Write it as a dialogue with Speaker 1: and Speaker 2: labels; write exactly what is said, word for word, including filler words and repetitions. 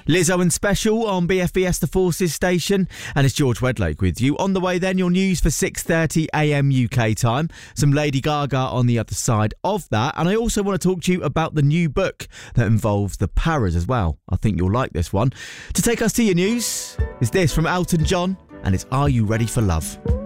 Speaker 1: Lizzo and Special on B F B S The Forces station, and it's George Wedlake with you. On the way then, your news for six thirty a m U K time, some Lady Gaga on the other side of that, and I also want to talk to you about the new book that involves the Paras as well. I think you'll like this one. To take us to your news is this from Elton John, and it's Are You Ready for Love?